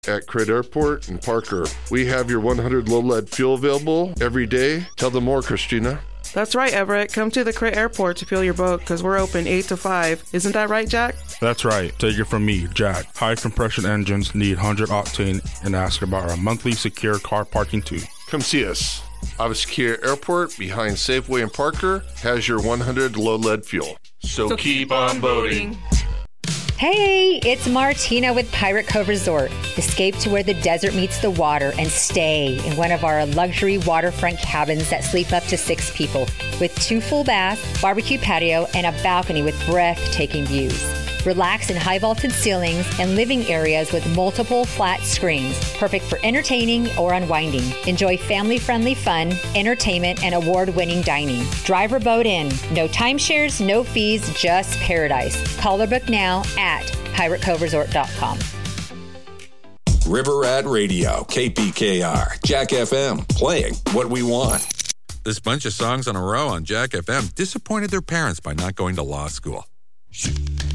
at Creighton Airport in Parker. We have your 100 low-lead fuel available every day. Tell them more, Christina. That's right, Everett. Come to the Creighton Airport to fuel your boat because we're open 8 to 5. Isn't that right, Jack? That's right. Take it from me, Jack. High compression engines need 100 octane, and ask about our monthly secure car parking too. Come see us. Avaskia Airport behind Safeway in Parker has your 100 low-lead fuel. So keep on boating. Hey, it's Martina with Pirate Cove Resort. Escape to where the desert meets the water and stay in one of our luxury waterfront cabins that sleep up to 6 people with 2 full baths, barbecue patio, and a balcony with breathtaking views. Relax in high vaulted ceilings and living areas with multiple flat screens, perfect for entertaining or unwinding. Enjoy family-friendly fun, entertainment, and award-winning dining. Drive or boat in. No timeshares, no fees, just paradise. Call or book now at piratecoveresort.com. River Rat Radio, KPKR, Jack FM, playing what we want. This bunch of songs in a row on Jack FM disappointed their parents by not going to law school.